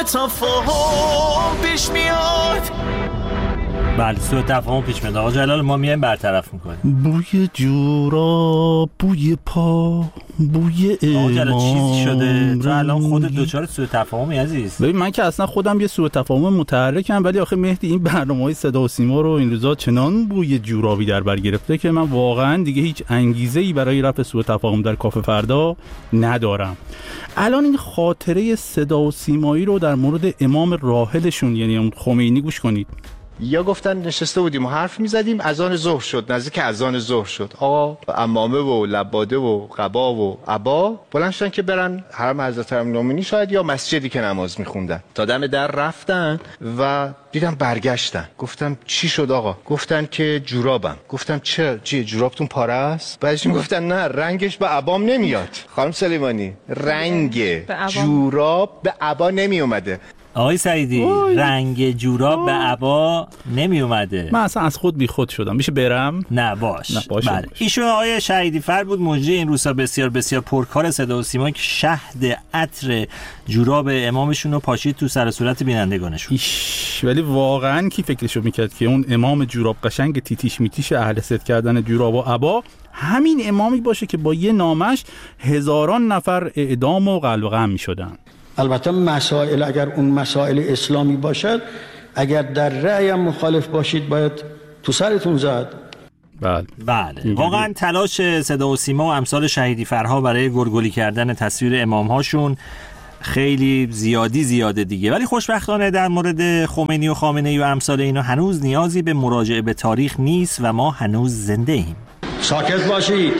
تفاهم پیش میاد. بله سوء تفاهم پیش میاد. آقا جلال ما میایم برطرف میکنیم. بوی جورا، بوی پا، بوی آقا جلال چیزی شده تو الان خودت امام. دوچار سوء تفاهمی عزیز؟ ببین من که اصلا خودم یه سوء تفاهم متحرکم، ولی آخه مهدی این برنامه‌های صدا و سیما رو این روزا چنان بوی جورابی در بر گرفته که من واقعا دیگه هیچ انگیزه‌ای برای رفع سوء تفاهم در کافه فردا ندارم. الان این خاطره صدا و سیمایی رو در مورد امام راحلشون یعنی اون خمینی گوش کنید. یا گفتن نشسته بودیم و حرف میزدیم، اذان ظهر شد، نزدیک اذان ظهر شد، آقا عمامه و لباده و قبا و عبا بلند شدن که برن حرم حضرت امیرالمومنین شاید یا مسجدی که نماز میخوندن. تا دم در رفتن و دیدم برگشتن. گفتم چی شد آقا؟ گفتن که جورابم. گفتم چیه جورابتون پاره است؟ بعدش گفتن نه رنگش به عبام نمیاد. خانم سلیمانی رنگ جوراب به عبا نمی اومده. آقای سعیدی رنگ جوراب به عبا نمی اومده. من اصلا از خود بی خود شدم. میشه برم؟ نه باش. بله. ایشون آقای شهیدی فر بود، مجری این روزا بسیار بسیار پرکار صدا و سیما که شهد عطر جوراب امامشون رو پاشید تو سر صورت بینندگانشون. ولی واقعا کی فکرشو میکرد که اون امام جوراب قشنگ تیتیش میتیش اهل ست کردن جوراب و عبا همین امامی باشه که با یه نامش هزاران نفر اعدام و قلب و غم میشدن. البته مسائل اگر اون مسائل اسلامی باشد، اگر در رأیم مخالف باشید باید تو سرتون زد. بله واقعا تلاش صدا و سیما و امثال شهیدی فرها برای گرگولی کردن تصویر امامهاشون خیلی زیاده دیگه، ولی خوشبختانه در مورد خمینی و خامنه‌ای و امثال اینا هنوز نیازی به مراجعه به تاریخ نیست و ما هنوز زنده ایم. ساکت باشید.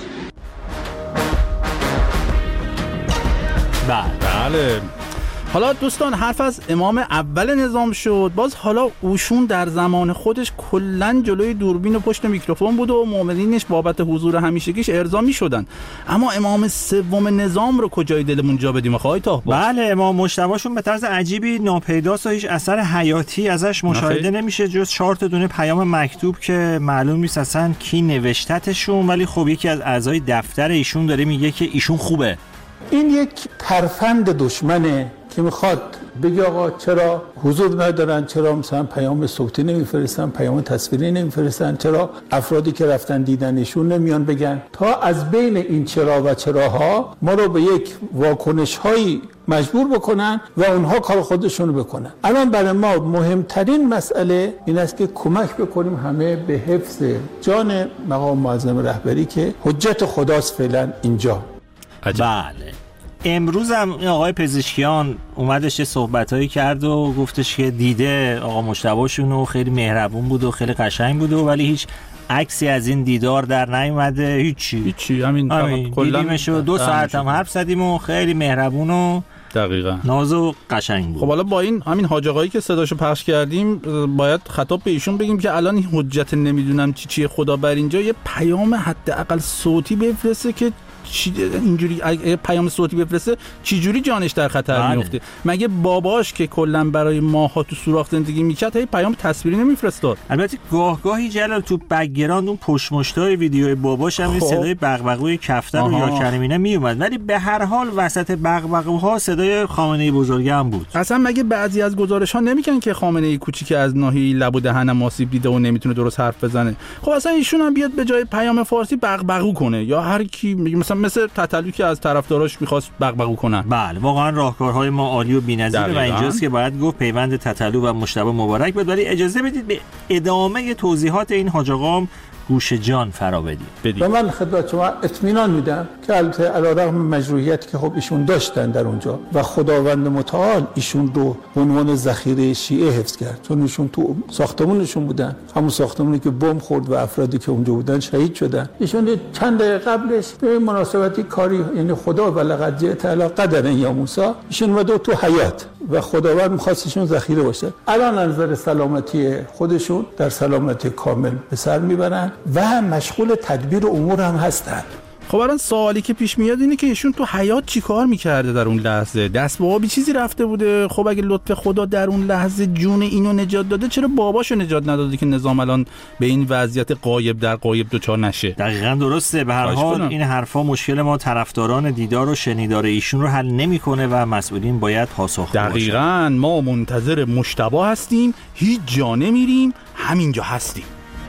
بله. حالا دوستان حرف از امام اول نظام شد، باز حالا اوشون در زمان خودش کلن جلوی دوربین و پشت میکروفون بود و مؤمنینش بابت حضور همیشگیش ارضا میشدن. اما امام سوم نظام رو کجای دلمون جا بدیم آقای طاهباش؟ بله امام مجتبیشون به طرز عجیبی ناپیداست و هیچ اثر حیاتی ازش مشاهده نمیشه جز 4 دونه پیام مکتوب که معلوم نیست اصلا کی نوشتتشون، ولی خب یکی از اعضای دفتر ایشون داره میگه که ایشون خوبه. این یک ترفند دشمنه که میخواد بگه آقا چرا حضور ندارن، چرا مثلا پیام صوتی نمیفرستن، پیام تصویری نمیفرستن، چرا افرادی که رفتن دیدنشون نمیان بگن، تا از بین این چرا و چراها ما رو به یک واکنش هایی مجبور بکنن و اونها کار خودشونو بکنن. الان برای ما مهمترین مسئله این است که کمک بکنیم همه به حفظ جان مقام معظم رهبری که حجت خداست فعلا اینجا. بله امروز هم آقای پزشکیان اومدش یه صحبتایی کرد و گفتش که دیده آقا مجتبیشون و خیلی مهربون بود و خیلی قشنگ بود و ولی هیچ عکسی از این دیدار در نیومده. هیچی همین دیدیمش و 2 ساعت هم حرف زدیم و خیلی مهربون و دقیقاً ناز و قشنگ بود. خب حالا با این همین حاج آقایی که صداشو پخش کردیم باید خطاب به ایشون بگیم که الان این حجت نمیدونم چیه خدا بر اینجا یه پیام حداقل صوتی بفرسته که اینجوری پیام صوتی بفرسته چی جوری جانش در خطر میفته. مگه باباش که کلا برای ماها تو سوراخ زندگی میکرد هی پیام تصویری نمیفرستاد؟ البته گاهی جلال تو بک‌گراند اون پشت‌مشتای ویدیوی باباش هم صدای بغبغوی کفتر و یا کریمینه میومد، ولی به هر حال وسط بغبغوها صدای خامنه‌ای بزرگ هم بود. اصلا مگه بعضی از گزارش‌ها نمیگن که خامنه‌ای کوچیک از ناحیه لب و دهنم آسیب دیده و نمیتونه درست حرف بزنه؟ خب اصلا ایشون هم بیاد به جای پیام فارسی بغبغو کنه یا هر کی مثل تتلو که از طرفداراش می‌خواست بغبغو کنن. بله واقعا راهکارهای ما عالی و بی‌نظیره و اینجاست که باید گفت پیوند تتلو و مجتبی مبارک بود. ولی اجازه بدید به ادامه توضیحات این حاج آقا گوش جان فرا بدید. و من خدمت شما اطمینان میدم که البته علیرغم مجروحیتی که خب ایشون داشتن در اونجا و خداوند متعال ایشون رو به عنوان ذخیره شیعه حفظ کرد، چون ایشون تو ساختمونشون بودن، همون ساختمونی که بمب خورد و افرادی که اونجا بودن شهید شدن. ایشون چند دقیقه قبلش به مناسبتی کاری یعنی خدا ولقد جئت علی قدر یا موسی ایشون اومد تو حیات و خداوند می‌خواست ایشون ذخیره باشه. الان از نظر سلامتی خودشون در سلامتی کامل به سر میبرن و مشغول تدبیر امور هم هستن. خب الان سوالی که پیش میاد اینه که ایشون تو حیات چیکار میکرده در اون لحظه؟ دست به آبی چیزی رفته بوده؟ خب اگه لطف خدا در اون لحظه جون اینو نجات داده، چرا باباشو نجات نداده که نظام الان به این وضعیت غایب در غایب دوچار نشه؟ دقیقاً درسته. به هر حال این حرفا مشکل ما طرفداران دیدار و شنیدار ایشون رو حل نمیکنه و مسئولین باید پاسخگو باشن. دقیقاً ما منتظر مجتبی هستیم، هیچ جا نمیریم، همینجا هستیم.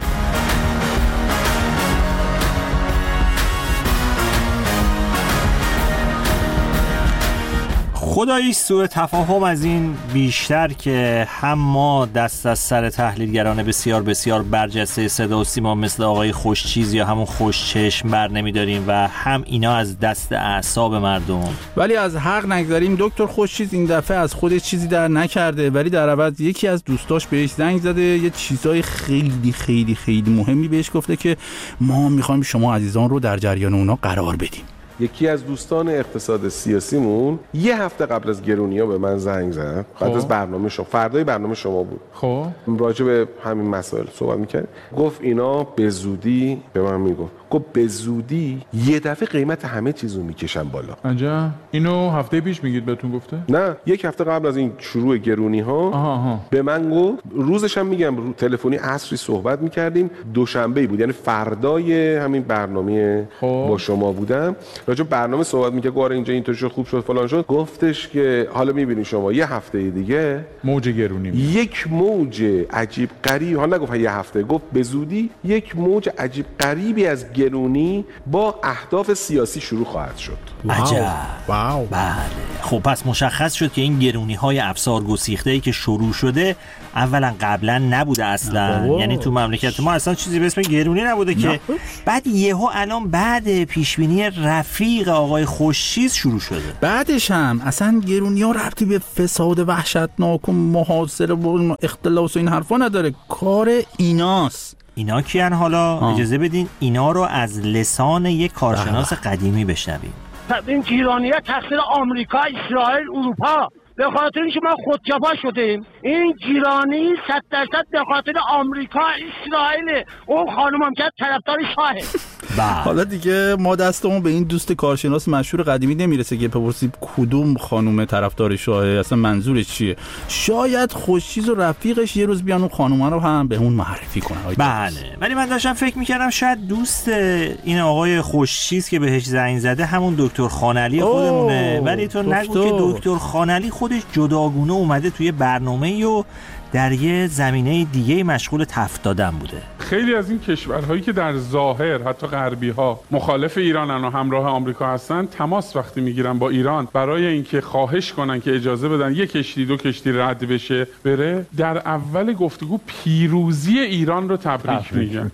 خدایی سوء تفاهم از این بیشتر که هم ما دست از سر تحلیلگران بسیار بسیار برجسته صدا و سیما مثل آقای خوشچیز یا همون خوشچشم بر نمیداریم و هم اینا از دست اعصاب مردم. ولی از حق نگذاریم دکتر خوشچیز این دفعه از خودش چیزی در نکرده، ولی در عوض یکی از دوستاش بهش زنگ زده، یه چیزای خیلی خیلی خیلی مهمی بهش گفته که ما میخوایم شما عزیزان رو در جریان اونا قرار بدیم. یکی از دوستان اقتصاد سیاسیمون یه هفته قبل از گرونی‌ها به من زنگ زد. بعد از برنامه شما، فردای برنامه شما بود. خب راجع به همین مسائل صحبت می‌کرد. گفت اینا به زودی به من میگفت. گفت به زودی یه دفعه قیمت همه چیزو میکشن بالا. عجب. اینو هفته پیش میگید بهتون گفته؟ نه، یک هفته قبل از این شروع گرونی‌ها به من گفت. روزش هم میگم تلفنی عصری صحبت می‌کردیم. دوشنبه بود، یعنی فردای همین برنامه با شما بودم. راجع برنامه صحبت می‌کنه، گواره اینجا اینطور شد، خوب شد، فلان شد. گفتش که حالا می‌بینی شما یه هفته دیگه موج گرونی یک موج عجیب غریب، حالا نگفت یه هفته، گفت به زودی یک موج عجیب غریبی از گرونی با اهداف سیاسی شروع خواهد شد. عجب. واو. بله. خب پس مشخص شد که این گرونی‌های افسار گسیخته‌ای که شروع شده اولا قبلا نبوده اصلا. یعنی تو مملکت ما اصلا چیزی به اسم گرونی نبوده که بعد یهو الان بعد پیشبینی رفیق آقای خوشچیز شروع شده. بعدش هم اصلا گرونی‌ها ربطی به فساد وحشتناک و محاصره و اختلاس و این حرفا نداره، کار ایناست. اینا کیان حالا؟ اجازه بدین اینا رو از لسان یک کارشناس قدیمی بشنویم. این گیرانی‌ها تقصیر آمریکا، اسرائیل، اروپا. به خاطر اینکه ما خودجفا شدیم. این گیرانی 100% به خاطر آمریکا، اسرائیل. اون خانم هم که طرفدار شاهه. حالا دیگه ما دستمون به این دوست کارشناس مشهور قدیمی نمیرسه که بپرسیم کدوم خانم طرفدار شاهه، اصلا منظورش چیه. شاید خوشچیز و رفیقش یه روز بیان اون خانوما رو هم به اون معرفی کنن. بله، ولی من داشتم فکر میکردم شاید دوست این آقای خوشچیز که بهش زنگ زده همون دکتر خانعلی خودمونه. ولی تو نگو که دکتر خانعلی خودش جداگونه اومده توی برنامه‌ای و در یه زمینه دیگه مشغول تفت دادن بوده. خیلی از این کشورهایی که در ظاهر حتی غربی ها مخالف ایرانن و همراه آمریکا هستن، تماس وقتی میگیرن با ایران برای اینکه خواهش کنن که اجازه بدن یک کشتی دو کشتی رد بشه بره، در اول گفتگو پیروزی ایران رو تبریک میگن.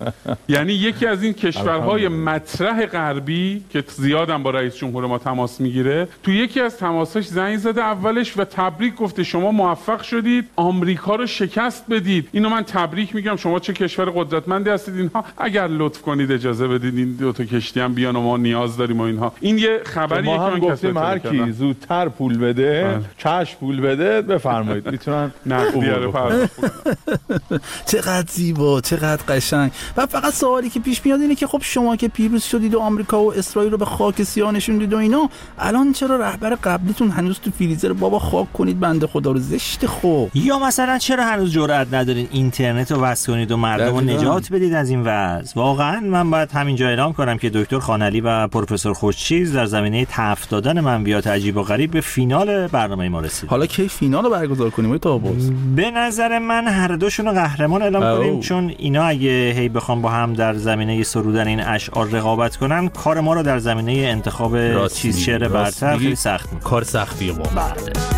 یعنی یکی از این کشورهای مطرح غربی که زیادم با رئیس جمهور ما تماس میگیره، تو یکی از تماساش زنگ زده اولش و تبریک گفته شما موفق شدید آمریکا رو شکست بدید. اینو من تبریک میگم، شما چه کشور قدرتمندی هستید. اینها اگر لطف کنید اجازه بدید این دو تا کشتی هم بیان و ما نیاز داریم و اینها. این یه خبریه که من گفتیم هر کی زودتر پول بده، کش پول بده، بفرمایید میتونن نقدیه رو پرداخت کنن. چقدر زیبا، چقدر قشنگ. و فقط سوالی که پیش میاد اینه که خب شما که پیروز شدید و آمریکا و اسرائیل رو به خاک سیاه نشوندید و اینا، الان چرا رهبر قبلیتون هنوز تو فریزر بابا خاک کنید بنده خدا رو؟ زشت. خب یا مثلا چرا هنوز جرئت ندارین اینترنت رو وصل کنید و مردم رو نجات بدید از این وضع؟ واقعا من باید همینجا اعلام کنم که دکتر خانعلی و پروفسور خوشچیز در زمینه تفت دادن منویات عجیب و غریب به فینال برنامه ما رسید. حالا کی فینال رو برگزار کنیم تا باز؟ به نظر من هر دوشون رو قهرمان اعلام کنیم، چون اینا اگه هی بخوام با هم در زمینه سرودن این اشعار رقابت کنن، کار ما رو در زمینه انتخاب چیز شعر برتر خیلی سخت می‌کنه. کار سختیه واقعا.